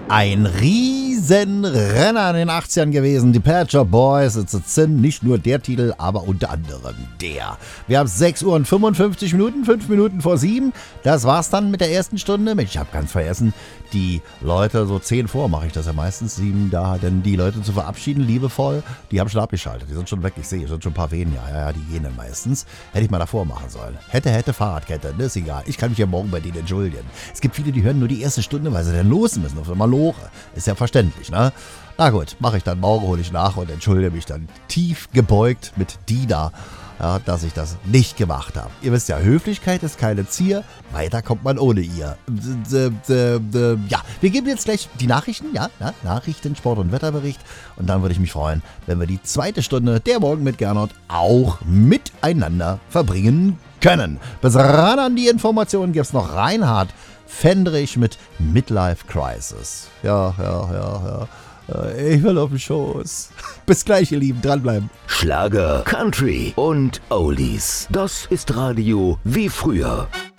Ein Riesenrenner in den 80ern gewesen. Die Pet Shop Boys, it's a Sin. Nicht nur der Titel, aber unter anderem der. Wir haben 6 Uhr und 55 Minuten, 5 Minuten vor 7. Das war's dann mit der ersten Stunde. Mensch, ich habe ganz vergessen, die Leute, so 10 vor mache ich das ja meistens, 7 da, denn die Leute zu verabschieden, liebevoll, die haben schon abgeschaltet. Die sind schon weg, ich sehe, es sind schon ein paar weniger. Ja, die gehen dann meistens. Hätte ich mal davor machen sollen. Hätte, Fahrradkette, das ist egal. Ich kann mich ja morgen bei denen entschuldigen. Es gibt viele, die hören nur die erste Stunde, weil sie dann los müssen auf einmal Lore. Ist ja verständlich, ne? Na gut, mache ich dann morgen, hole ich nach und entschuldige mich dann tief gebeugt mit Dina, ja, dass ich das nicht gemacht habe. Ihr wisst ja, Höflichkeit ist keine Zier, weiter kommt man ohne ihr. Ja, wir geben jetzt gleich die Nachrichten, ja, Nachrichten, Sport- und Wetterbericht und dann würde ich mich freuen, wenn wir die zweite Stunde der Morgen mit Gernot auch miteinander verbringen können. Bis ran an die Informationen gibt's noch Reinhard Fendrich mit Midlife Crisis. Ja. Ich will auf den Schoß. Bis gleich, ihr Lieben. Dranbleiben. Schlager, Country und Oldies. Das ist Radio wie früher.